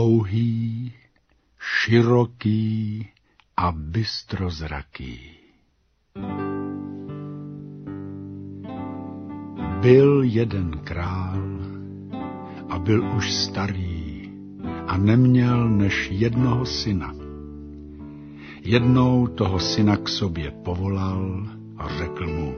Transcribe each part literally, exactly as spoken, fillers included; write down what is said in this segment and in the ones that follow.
dlouhý, široký a bystrozraký. Byl jeden král a byl už starý a neměl než jednoho syna. Jednou toho syna k sobě povolal a řekl mu: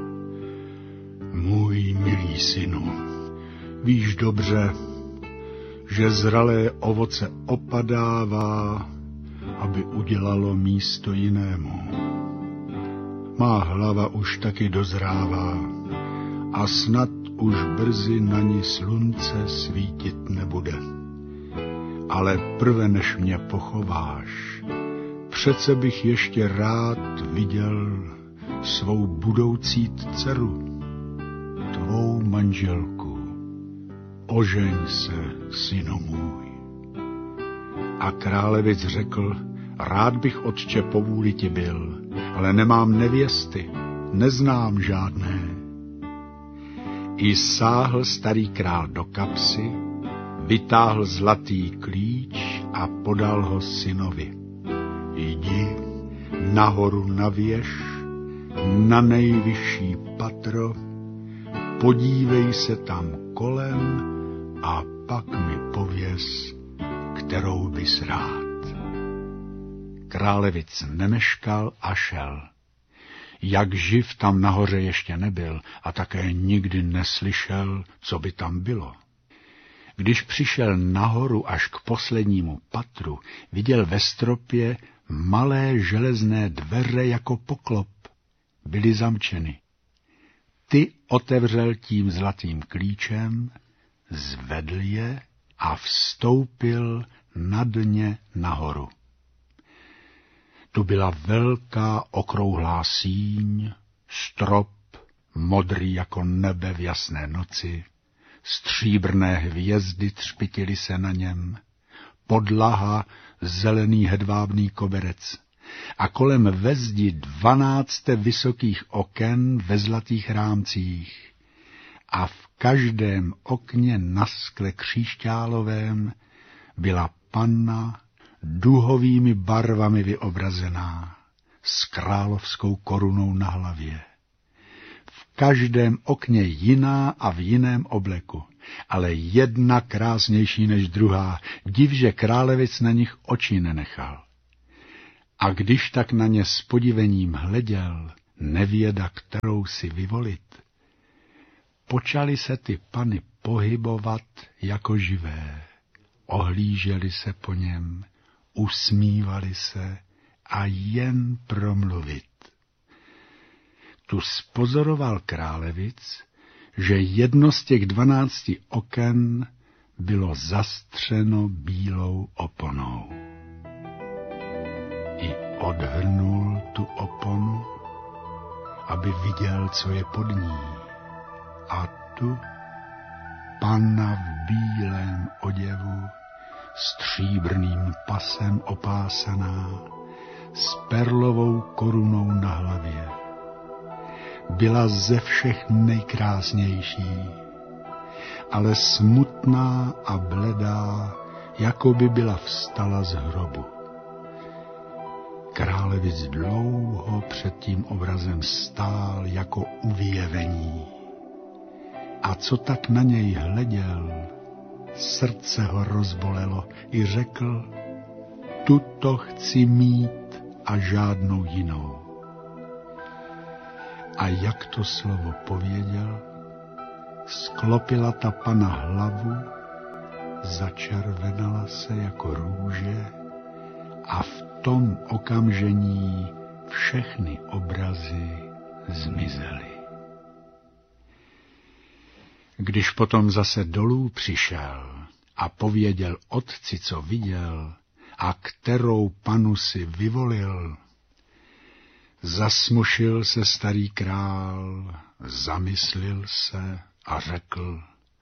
Můj milý synu, víš dobře, že zralé ovoce opadává, aby udělalo místo jinému. Má hlava už taky dozrává a snad už brzy na ní slunce svítit nebude. Ale prve než mě pochováš, přece bych ještě rád viděl svou budoucí dceru, tvou manželku. Ožeň se, synu můj. A králevic řekl: Rád bych, otče, po vůli ti byl, ale nemám nevěsty, neznám žádné. I sáhl starý král do kapsy, vytáhl zlatý klíč a podal ho synovi. Jdi nahoru na věž, na nejvyšší patro, podívej se tam kolem a pak mi pověz, kterou bys rád. Králevic nemeškal a šel. Jak živ tam nahoře ještě nebyl a také nikdy neslyšel, co by tam bylo. Když přišel nahoru až k poslednímu patru, viděl ve stropě malé železné dveře jako poklop. Byly zamčeny. Ty otevřel tím zlatým klíčem, zvedl je a vstoupil na dně nahoru. Tu byla velká okrouhlá síň, strop, modrý jako nebe v jasné noci, stříbrné hvězdy třpitily se na něm, podlaha zelený hedvábný koberec a kolem ve zdi dvanácté vysokých oken ve zlatých rámcích a v každém okně na skle křišťálovém byla panna duhovými barvami vyobrazená, s královskou korunou na hlavě. V každém okně jiná a v jiném obleku, ale jedna krásnější než druhá, div, že králevic na nich oči nenechal. A když tak na ně s podivením hleděl, nevěda, kterou si vyvolit, počaly se ty pany pohybovat jako živé, ohlíželi se po něm, usmívali se a jen promluvit. Tu spozoroval králevic, že jedno z těch dvanácti oken bylo zastřeno bílou oponou. I odhrnul tu oponu, aby viděl, co je pod ní. A tu panna v bílém oděvu, stříbrným pasem opásaná, s perlovou korunou na hlavě. Byla ze všech nejkrásnější, ale smutná a bledá, jako by byla vstala z hrobu. Králevic dlouho před tím obrazem stál jako uvěvení. A co tak na něj hleděl, srdce ho rozbolelo i řekl: tuto chci mít a žádnou jinou. A jak to slovo pověděl, sklopila ta pana hlavu, začervenala se jako růže a v tom okamžení všechny obrazy zmizely. Když potom zase dolů přišel a pověděl otci, co viděl a kterou panu si vyvolil, zasmušil se starý král, zamyslil se a řekl: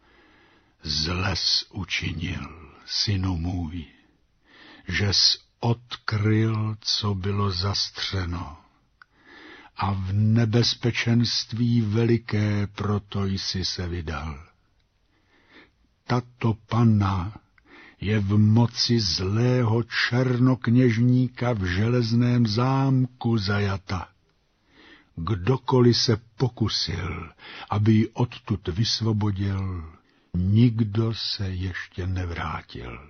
zles učinil, synu můj, žes odkryl, co bylo zastřeno, a v nebezpečenství veliké proto jsi se vydal. Tato panna je v moci zlého černokněžníka v železném zámku zajata. Kdokoliv se pokusil, aby ji odtud vysvobodil, nikdo se ještě nevrátil.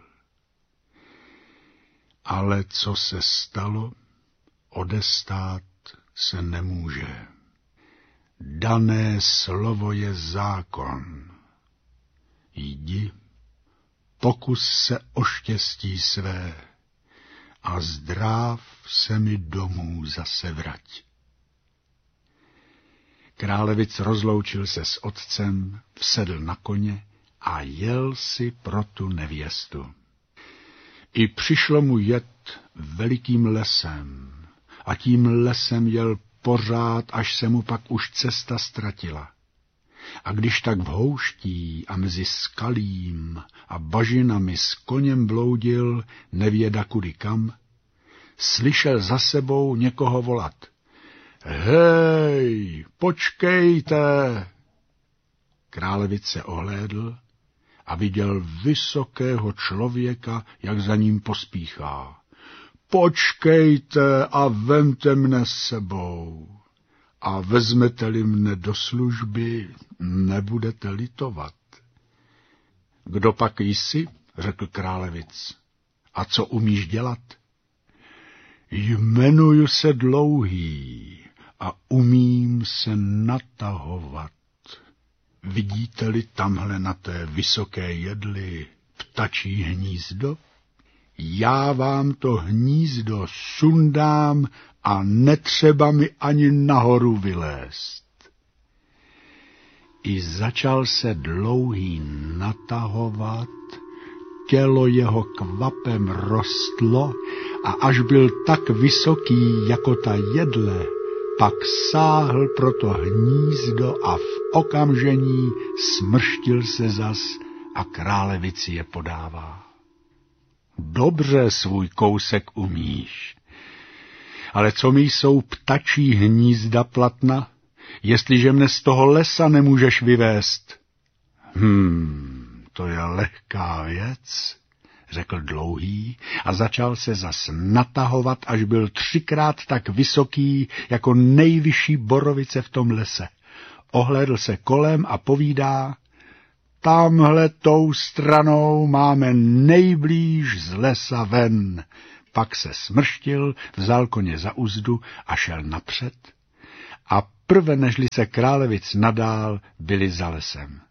Ale co se stalo, odestát se nemůže. Dané slovo je zákon. Jdi, pokus se o štěstí své a zdráv se mi domů zase vrať. Králevic rozloučil se s otcem, vsedl na koně a jel si pro tu nevěstu. I přišlo mu jet velikým lesem a tím lesem jel pořád, až se mu pak už cesta ztratila. A když tak v houští a mezi skalím a bažinami s koněm bloudil, nevěda kudy kam, slyšel za sebou někoho volat. Hej, počkejte! Králevic se ohlédl a viděl vysokého člověka, jak za ním pospíchá. Počkejte a vemte mne s sebou. A vezmete-li mne do služby, nebudete litovat. Kdo pak jsi, řekl Králevic, a co umíš dělat? Jmenuju se Dlouhý a umím se natahovat. Vidíte-li tamhle na té vysoké jedli ptačí hnízdo? Já vám to hnízdo sundám a netřeba mi ani nahoru vylézt. I začal se Dlouhý natahovat, tělo jeho kvapem rostlo a až byl tak vysoký jako ta jedle, pak sáhl pro to hnízdo a v okamžení smrštil se zas a Králevici je podává. Dobře svůj kousek umíš, ale co mi jsou ptačí hnízda platna, jestliže mne z toho lesa nemůžeš vyvést? Hmm, to je lehká věc, řekl Dlouhý a začal se zas natahovat, až byl třikrát tak vysoký jako nejvyšší borovice v tom lese. Ohlédl se kolem a povídá, tamhle tou stranou máme nejblíž z lesa ven. Pak se smrštil, vzal koně za uzdu a šel napřed. A prve nežli se Králevic nadál, byli za lesem.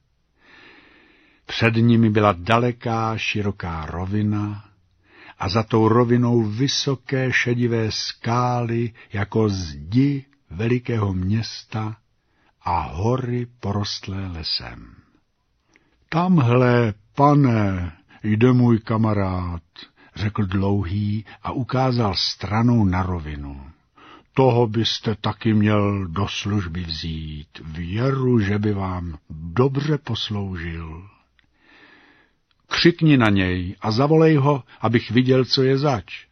Před nimi byla daleká, široká rovina a za tou rovinou vysoké šedivé skály jako zdi velikého města a hory porostlé lesem. Tamhle, pane, jde můj kamarád, řekl Dlouhý a ukázal stranou na rovinu. Toho byste taky měl do služby vzít, věru, že by vám dobře posloužil. Křikni na něj a zavolej ho, abych viděl, co je zač.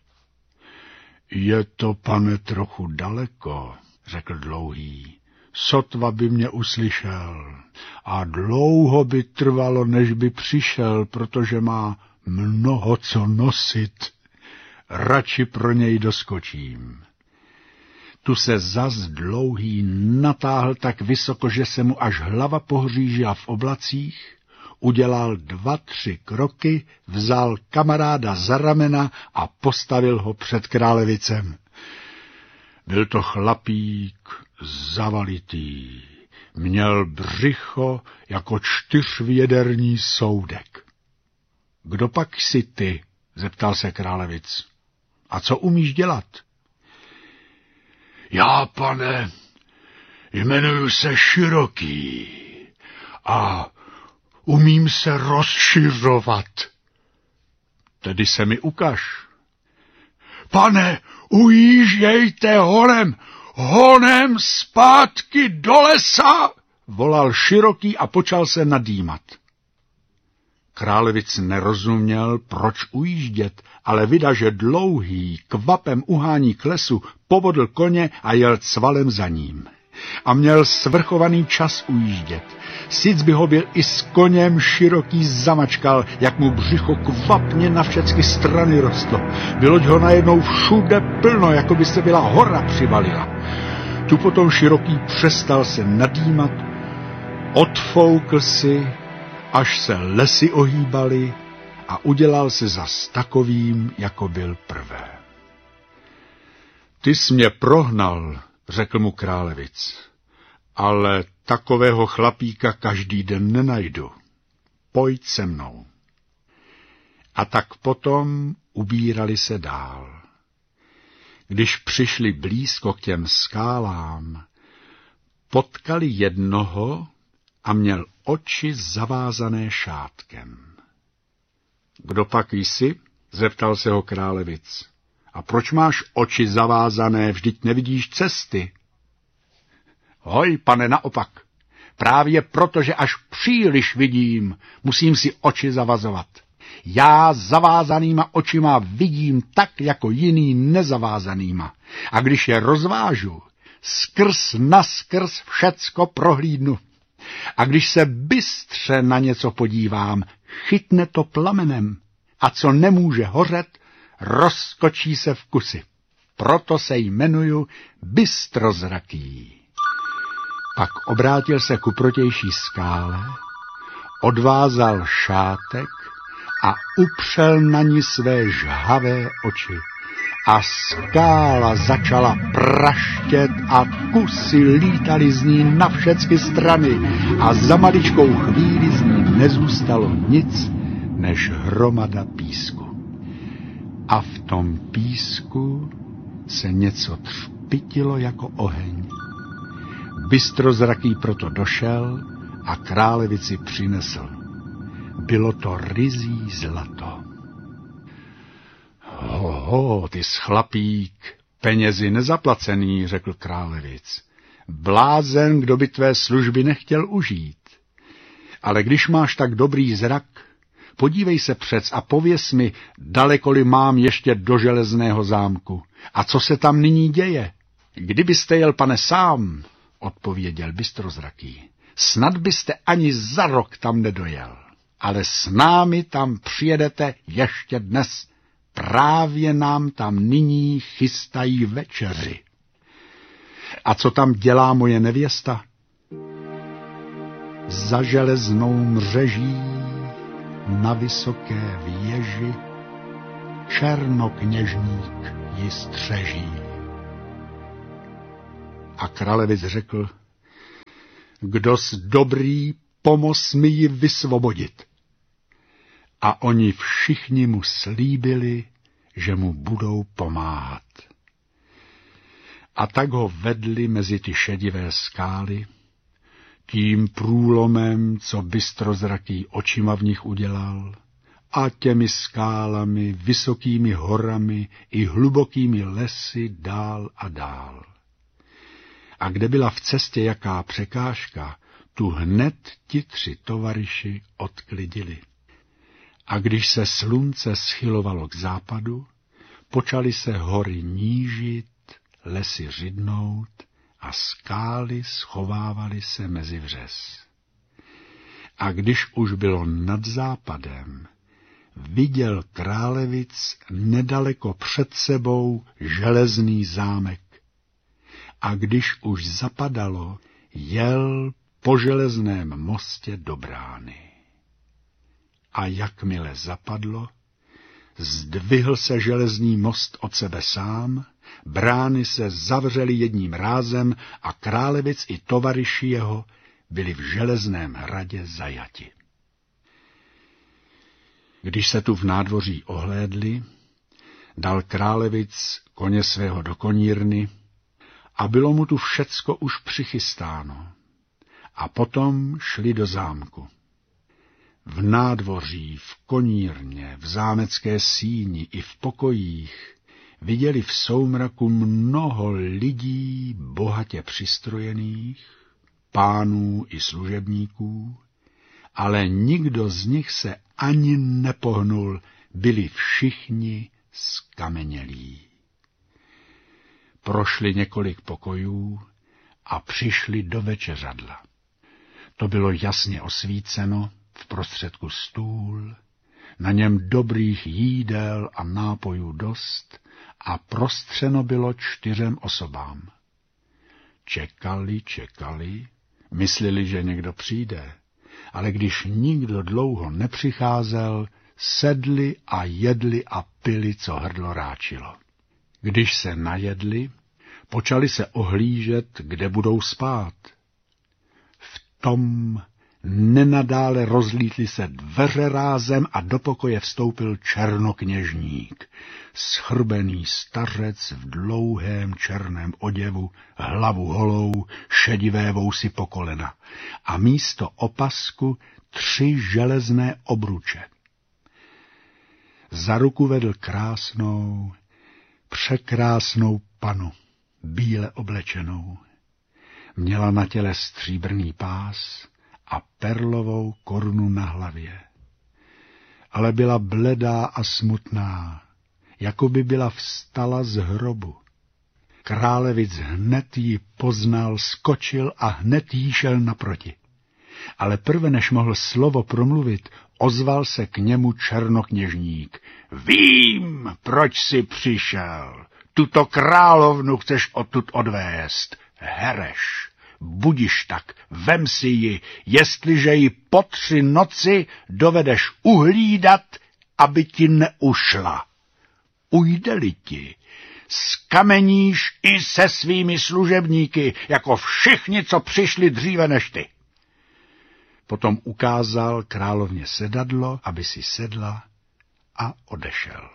Je to, pane, trochu daleko, řekl Dlouhý. Sotva by mě uslyšel a dlouho by trvalo, než by přišel, protože má mnoho co nosit. Radši pro něj doskočím. Tu se zas Dlouhý natáhl tak vysoko, že se mu až hlava pohřížila v oblacích, udělal dva, tři kroky, vzal kamaráda za ramena a postavil ho před Králevicem. Byl to chlapík zavalitý, měl břicho jako čtyřvěderní soudek. Kdo pak jsi ty? Zeptal se Králevic. A co umíš dělat? Já, pane, jmenuji se Široký a umím se rozšiřovat. Tedy se mi ukaž. Pane, ujíždějte honem, honem zpátky do lesa, volal Široký a počal se nadýmat. Králevic nerozuměl, proč ujíždět, ale vida, že Dlouhý kvapem uhání k lesu, pobodl koně a jel cvalem za ním. a měl svrchovaný čas ujíždět. Sic by ho byl i s koněm široký zamačkal, jak mu břicho kvapně na všechny strany rostlo. Byloť ho najednou všude plno, jako by se byla hora přivalila. Tu potom široký přestal se nadýmat, odfoukl si, až se lesy ohýbaly a udělal se zas takovým, jako byl prvé. Ty jsi mě prohnal, řekl mu Králevic, ale takového chlapíka každý den nenajdu. Pojď se mnou. A tak potom ubírali se dál. Když přišli blízko k těm skálám, potkali jednoho a měl oči zavázané šátkem. Kdo pak jsi? Zeptal se ho Králevic. A proč máš oči zavázané, vždyť nevidíš cesty? Hoj, pane, naopak. Právě proto, že až příliš vidím, musím si oči zavazovat. Já zavázanýma očima vidím tak, jako jiný nezavázanýma. A když je rozvážu, skrz naskrz všecko prohlídnu. A když se bystře na něco podívám, chytne to plamenem. A co nemůže hořet, rozkočí se v kusy. Proto se jmenuju bystrozraký. Pak obrátil se ku protější skále, odvázal šátek a upřel na ní své žhavé oči. A skála začala praštět a kusy lítaly z ní na všechny strany a za maličkou chvíli z ní nezůstalo nic než hromada písku. A v tom písku se něco třpytilo jako oheň. Bystrozraký proto došel a Králevici přinesl. Bylo to ryzí zlato. Hoho, ty chlapík, penězi nezaplacený, řekl Králevic. Blázen, kdo by tvé služby nechtěl užít. Ale když máš tak dobrý zrak, podívej se přec a pověz mi, dalekoli mám ještě do železného zámku. A co se tam nyní děje? Kdybyste jel, pane, sám, odpověděl Bystrozraký, snad byste ani za rok tam nedojel. Ale s námi tam přijedete ještě dnes. Právě nám tam nyní chystají večeři. A co tam dělá moje nevěsta? Za železnou mřeží na vysoké věži černokněžník ji střeží. A Králevic řekl, kdo's dobrý, pomoz mi ji vysvobodit. A oni všichni mu slíbili, že mu budou pomáhat. A tak ho vedli mezi ty šedivé skály, tím průlomem, co Bystrozraký očima v nich udělal, a těmi skálami, vysokými horami i hlubokými lesy dál a dál. A kde byla v cestě jaká překážka, tu hned ti tři tovaryši odklidili. A když se slunce schylovalo k západu, počaly se hory nížit, lesy řidnout a skály schovávaly se mezi vřes. A když už bylo nad západem, viděl Králevic nedaleko před sebou železný zámek. A když už zapadalo, jel po železném mostě do brány. A jakmile zapadlo, zdvihl se železný most od sebe sám, brány se zavřely jedním rázem a Králevic i tovaryši jeho byli v železném hradě zajati. Když se tu v nádvoří ohlédli, dal Králevic koně svého do konírny a bylo mu tu všecko už přichystáno. A potom šli do zámku. V nádvoří, v konírně, v zámecké síni i v pokojích viděli v soumraku mnoho lidí bohatě přistrojených, pánů i služebníků, ale nikdo z nich se ani nepohnul, byli všichni skamenělí. Prošli několik pokojů a přišli do večeřadla. To bylo jasně osvíceno, v prostředku stůl, na něm dobrých jídel a nápojů dost a prostřeno bylo čtyřem osobám. Čekali, čekali, mysleli, že někdo přijde, ale když nikdo dlouho nepřicházel, sedli a jedli a pili, co hrdlo ráčilo. Když se najedli, počali se ohlížet, kde budou spát. V tom nenadále rozlítly se dveře rázem a do pokoje vstoupil černokněžník, schrbený stařec v dlouhém černém oděvu, hlavu holou, šedivé vousy po kolena a místo opasku tři železné obruče. Za ruku vedl krásnou, překrásnou panu, bíle oblečenou. Měla na těle stříbrný pás a perlovou korunu na hlavě. Ale byla bledá a smutná, jako by byla vstala z hrobu. Králevic hned ji poznal, skočil a hned jí šel naproti. Ale prve než mohl slovo promluvit, ozval se k němu černokněžník. Vím, proč jsi přišel. Tuto královnu chceš odtud odvést. Hereš, budiš tak, vem si ji, jestliže ji po tři noci dovedeš uhlídat, aby ti neušla. Ujde-li ti, skameníš i se svými služebníky, jako všichni, co přišli dříve než ty. Potom ukázal královně sedadlo, aby si sedla, a odešel.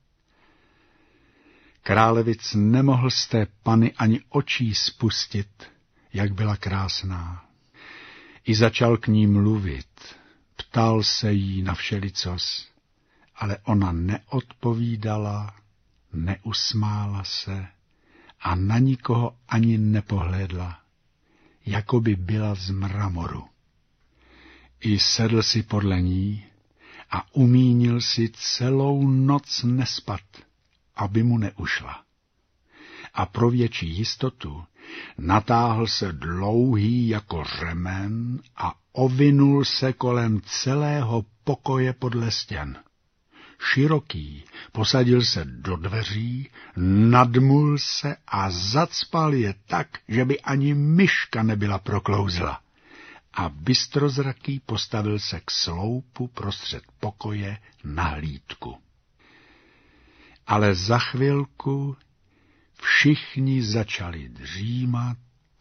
Králevic nemohl z té pany ani očí spustit, jak byla krásná. I začal k ní mluvit, ptal se jí na všelicos, ale ona neodpovídala, neusmála se a na nikoho ani nepohlédla, jako by byla z mramoru. I sedl si podle ní a umínil si celou noc nespat, aby mu neušla. A pro větší jistotu natáhl se dlouhý jako řemen a ovinul se kolem celého pokoje podle stěn. Široký posadil se do dveří, nadmul se a zacpal je tak, že by ani myška nebyla proklouzla. A bystrozraký postavil se k sloupu prostřed pokoje na hlídku. Ale za chvilku všichni začali dřímat,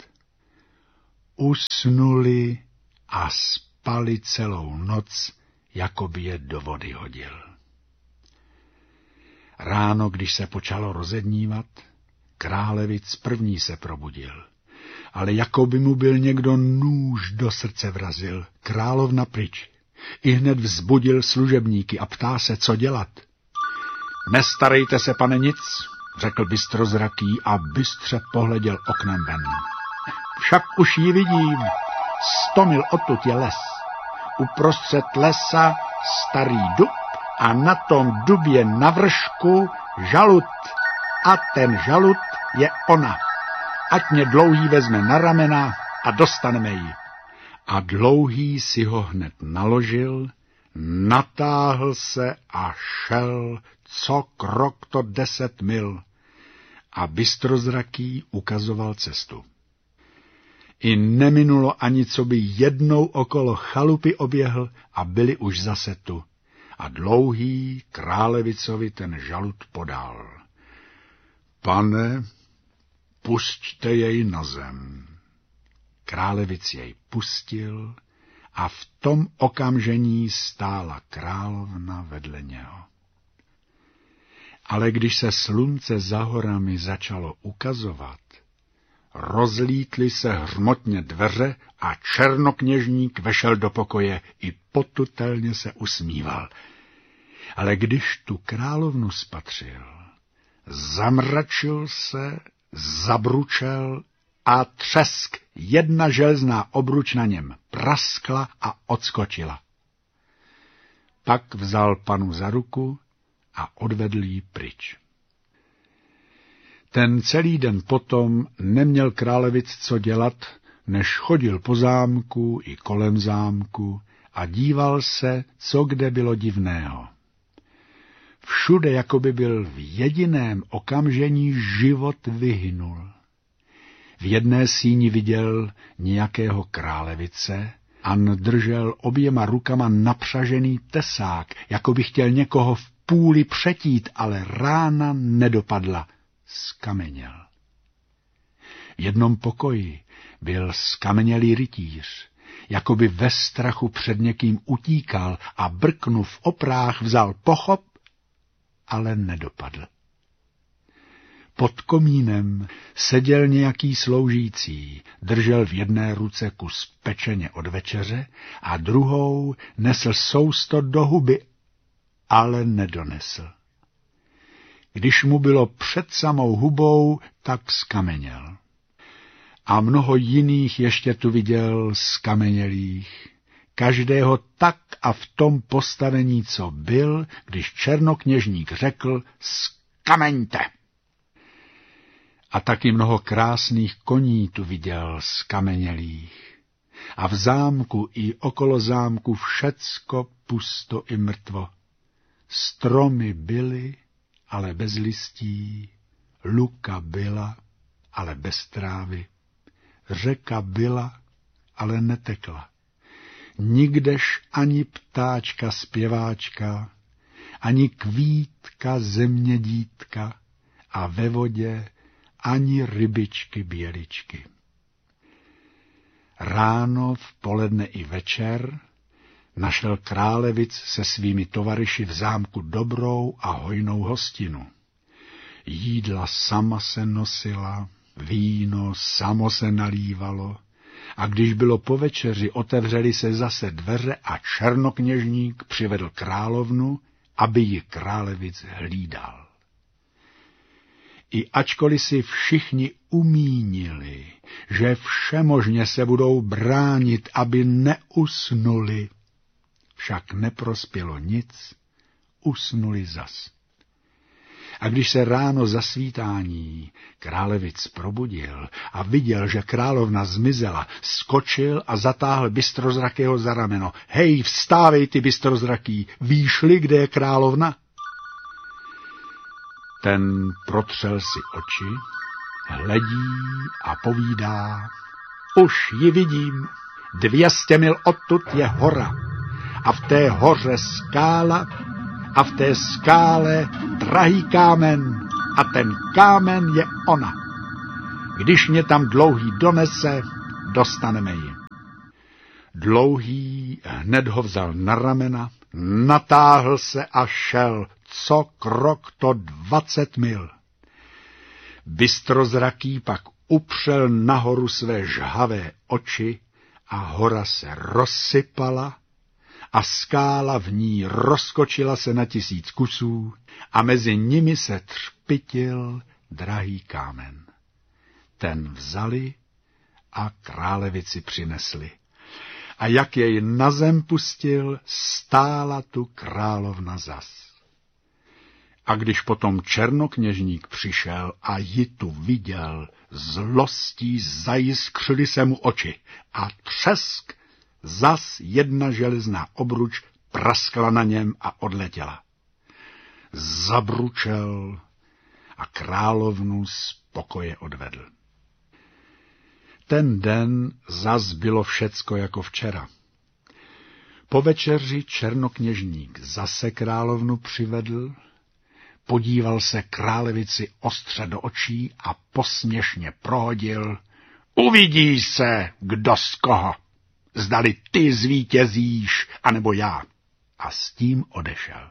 usnuli a spali celou noc, jako by je do vody hodil. Ráno, když se počalo rozednívat, králevic první se probudil, ale jako by mu byl někdo nůž do srdce vrazil, královna pryč. Ihned vzbudil služebníky a ptá se, co dělat. Nestarejte se, pane, nic, řekl bystrozraký a bystře pohleděl oknem ven. Však už ji vidím, sto mil odtud je les. Uprostřed lesa starý dub a na tom dubě na vršku žalud. A ten žalud je ona. Ať mě Dlouhý vezme na ramena a dostaneme ji. A Dlouhý si ho hned naložil, natáhl se a šel, co krok to deset mil. A bystrozraký ukazoval cestu. I neminulo ani, co by jednou okolo chalupy oběhl a byli už zase tu. A Dlouhý králevicovi ten žalud podal. Pane, pusťte jej na zem. Králevic jej pustil a v tom okamžení stála královna vedle něho. Ale když se slunce za horami začalo ukazovat, rozlítly se hřmotně dveře a černokněžník vešel do pokoje i potutelně se usmíval. Ale když tu královnu spatřil, zamračil se, zabručel a třesk, jedna železná obruč na něm praskla a odskočila. Pak vzal panu za ruku a odvedl ji pryč. Ten celý den potom neměl králevic co dělat, než chodil po zámku i kolem zámku a díval se, co kde bylo divného. Všude jakoby byl v jediném okamžení život vyhynul. V jedné síni viděl nějakého králevice a držel oběma rukama napřažený tesák, jako by chtěl někoho v půli přetít, ale rána nedopadla, skameněl. V jednom pokoji byl skamenělý rytíř, jako by ve strachu před někým utíkal a brknuv opráh vzal pochop, ale nedopadl. Pod komínem seděl nějaký sloužící, držel v jedné ruce kus pečeně od večeře a druhou nesl sousto do huby, ale nedonesl. Když mu bylo před samou hubou, tak skameněl. A mnoho jiných ještě tu viděl skamenělých, každého tak a v tom postavení, co byl, když černokněžník řekl skamenťte. A taky mnoho krásných koní tu viděl skamenělých. A v zámku i okolo zámku všecko pusto i mrtvo. Stromy byly, ale bez listí, luka byla, ale bez trávy. Řeka byla, ale netekla. Nikdež ani ptáčka zpěváčka, ani kvítka zemědítka a ve vodě ani rybičky běličky. Ráno, v poledne i večer našel králevic se svými tovaryši v zámku dobrou a hojnou hostinu. Jídla sama se nosila, víno samo se nalívalo, a když bylo po večeři, otevřely se zase dveře a černokněžník přivedl královnu, aby ji králevic hlídal. I ačkoliv si všichni umínili, že všemožně se budou bránit, aby neusnuli, však neprospělo nic, usnuli zas. A když se ráno zasvítání králevic probudil a viděl, že královna zmizela, skočil a zatáhl bystrozrakého za rameno. Hej, vstávej, ty bystrozraký, víš-li, kde je královna? Ten protřel si oči, hledí a povídá. Už ji vidím, dvěstě mil odtud je hora a v té hoře skála a v té skále drahý kámen a ten kámen je ona. Když mě tam Dlouhý donese, dostaneme ji. Dlouhý hned ho vzal na ramena, natáhl se a šel, co krok to dvacet mil. Bystrozraký pak upřel nahoru své žhavé oči a hora se rozsypala a skála v ní rozkočila se na tisíc kusů a mezi nimi se třpitil drahý kámen. Ten vzali a králevici přinesli. A jak jej na zem pustil, stála tu královna zas. A když potom černokněžník přišel a ji tu viděl, zlostí zajiskřily se mu oči a třesk, zas jedna železná obruč praskla na něm a odletěla. Zabručel a královnu z pokoje odvedl. Ten den zas bylo všecko jako včera. Po večeři černokněžník zase královnu přivedl, podíval se králevici ostře do očí a posměšně prohodil. Uvidí se, kdo z koho, zdali ty zvítězíš, anebo já. A s tím odešel.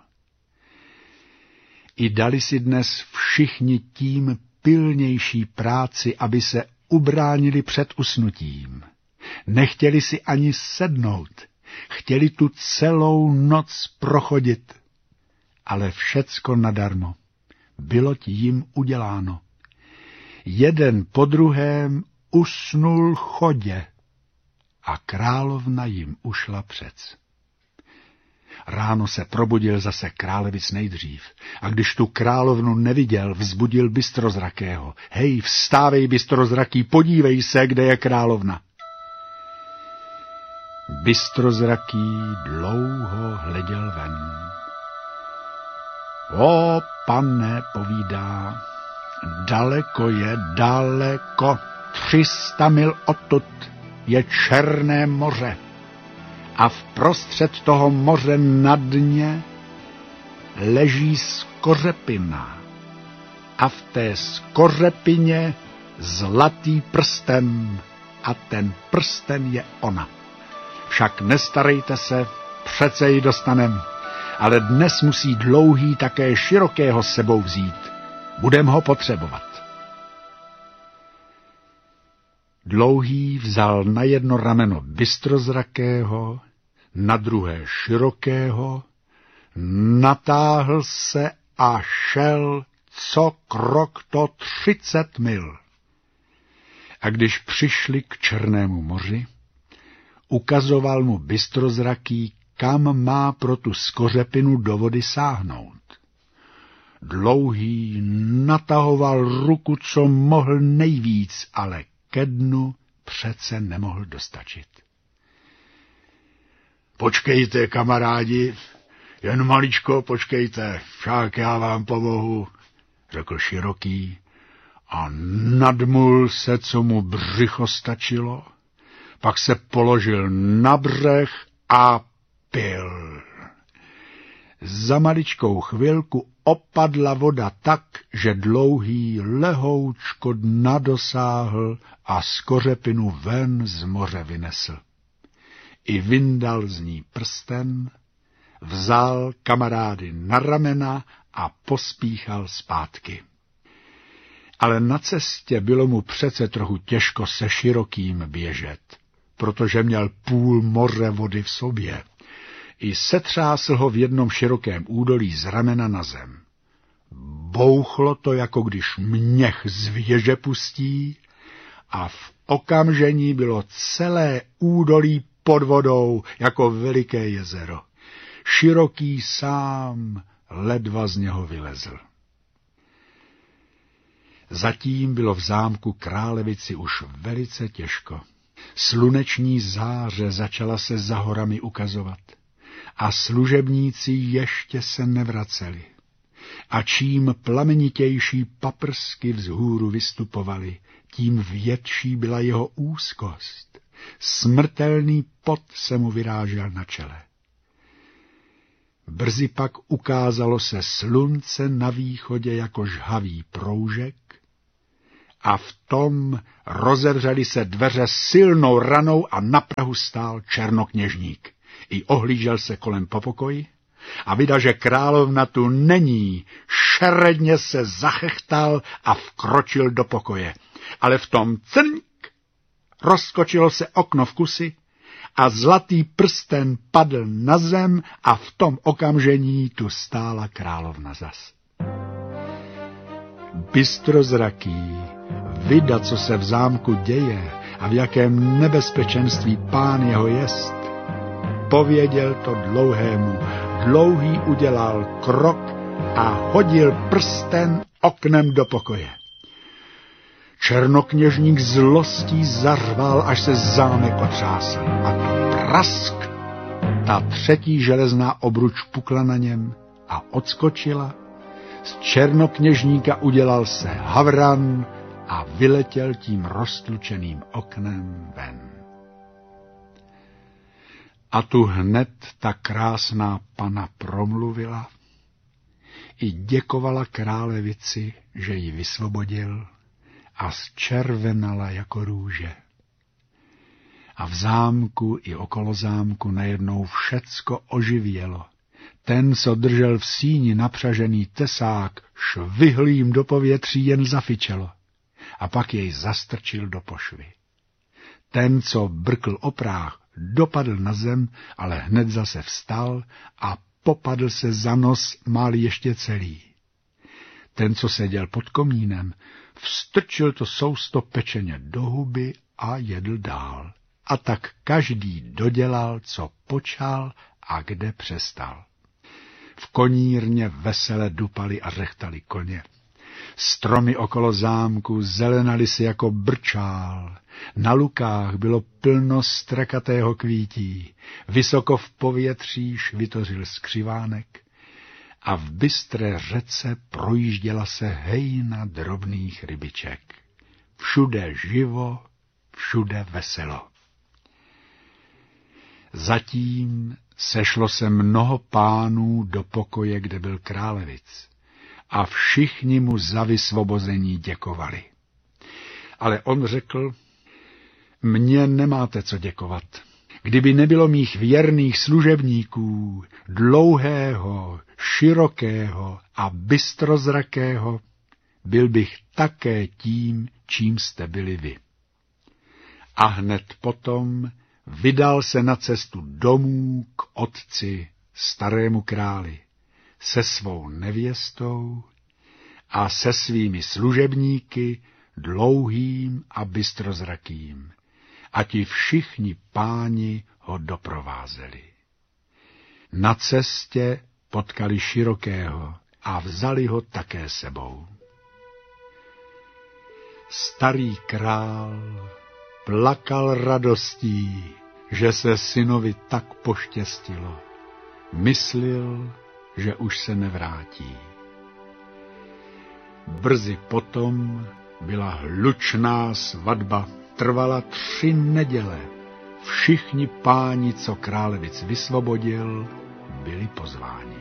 I dali si dnes všichni tím pilnější práci, aby se ubránili před usnutím. Nechtěli si ani sednout, chtěli tu celou noc prochodit. Ale všecko nadarmo, bylo ti jim uděláno. Jeden po druhém usnul chodě a královna jim ušla přec. Ráno se probudil zase Králevic nejdřív a když tu královnu neviděl, vzbudil Bystrozrakého. Hej, vstávej, Bystrozraký, podívej se, kde je královna. Bystrozraký dlouho hleděl ven. O, pane, povídá, daleko je, daleko, tři sta mil odtud je Černé moře a vprostřed toho moře na dně leží skořepina a v té skořepině zlatý prsten a ten prsten je ona. Však nestarejte se, přece ji dostanem, ale dnes musí Dlouhý také Širokého s sebou vzít. Budem ho potřebovat. Dlouhý vzal na jedno rameno Bystrozrakého, na druhé Širokého, natáhl se a šel co krok to třicet mil. A když přišli k Černému moři, ukazoval mu Bystrozraký, kam má pro tu skořepinu do vody sáhnout. Dlouhý natahoval ruku, co mohl nejvíc, ale ke dnu přece nemohl dostačit. Počkejte, kamarádi, jen maličko počkejte, však já vám pomohu, řekl Široký a nadmul se, co mu břicho stačilo, pak se položil na břeh a pil. Za maličkou chvilku opadla voda tak, že Dlouhý lehoučko dna dosáhl a skořepinu ven z moře vynesl. I vyndal z ní prsten, vzal kamarády na ramena a pospíchal zpátky. Ale na cestě bylo mu přece trochu těžko se Širokým běžet, protože měl půl moře vody v sobě. I setřásl ho v jednom širokém údolí z ramena na zem. Bouchlo to, jako když měch z věže pustí, a v okamžení bylo celé údolí pod vodou, jako veliké jezero. Široký sám ledva z něho vylezl. Zatím bylo v zámku Králevici už velice těžko. Sluneční záře začala se za horami ukazovat a služebníci ještě se nevraceli. A čím plamenitější paprsky vzhůru vystupovaly, tím větší byla jeho úzkost. Smrtelný pot se mu vyrážel na čele. Brzy pak ukázalo se slunce na východě jako žhavý proužek a v tom rozevřely se dveře silnou ranou a na prahu stál černokněžník. I ohlížel se kolem po pokoji a viděl, že královna tu není, šeredně se zachechtal a vkročil do pokoje. Ale v tom crnk rozskočilo se okno v kusi a zlatý prsten padl na zem a v tom okamžení tu stála královna zas. Bystrozraký vida, co se v zámku děje a v jakém nebezpečenství pán jeho jest, pověděl to Dlouhému. Dlouhý udělal krok a hodil prsten oknem do pokoje. Černokněžník zlostí zařval, až se zámek otřásl. A tu prask, ta třetí železná obruč pukla na něm a odskočila. Z černokněžníka udělal se havran a vyletěl tím roztlučeným oknem ven. A tu hned ta krásná pana promluvila i děkovala Králevici, že ji vysvobodil, a zčervenala jako růže. A v zámku i okolo zámku najednou všecko oživělo. Ten, co držel v síni napřažený tesák, švihl jim do povětří, jen zafičelo. A pak jej zastrčil do pošvy. Ten, co brkl o práh, dopadl na zem, ale hned zase vstal a popadl se za nos, máli ještě celý. Ten, co seděl pod komínem, vstrčil to sousto pečeně do huby a jedl dál. A tak každý dodělal, co počal, a kde přestal. V konírně vesele dupali a řechtali koně. Stromy okolo zámku zelenaly si jako brčál. Na lukách bylo plno strakatého kvítí. Vysoko v povětří švitořil skřivánek a v bystré řece projížděla se hejna drobných rybiček. Všude živo, všude veselo. Zatím sešlo se mnoho pánů do pokoje, kde byl králevic, a všichni mu za vysvobození děkovali. Ale on řekl, mně nemáte co děkovat. Kdyby nebylo mých věrných služebníků, dlouhého, širokého a bystrozrakého, byl bych také tím, čím jste byli vy. A hned potom vydal se na cestu domů k otci, starému králi, se svou nevěstou a se svými služebníky, dlouhým a bystrozrakým, a ti všichni páni ho doprovázeli. Na cestě potkali širokého a vzali ho také sebou. Starý král plakal radostí, že se synovi tak poštěstilo. Myslil, že už se nevrátí. Brzy potom byla hlučná svatba, trvala tři neděle. Všichni páni, co králevic vysvobodil, byli pozváni.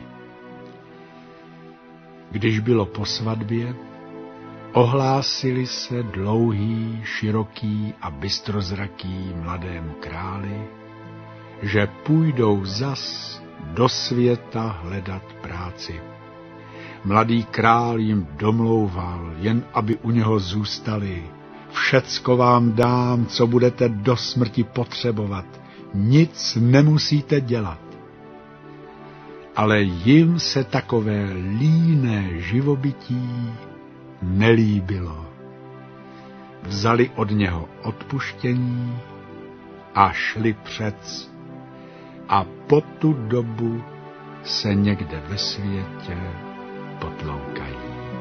Když bylo po svatbě, ohlásili se dlouhý, široký a bystrozraký mladému králi, že půjdou zas do světa hledat práci. Mladý král jim domlouval, jen aby u něho zůstali. Všecko vám dám, co budete do smrti potřebovat. Nic nemusíte dělat. Ale jim se takové líné živobytí nelíbilo. Vzali od něho odpuštění a šli přec. A po tu dobu se někde ve světě potloukají.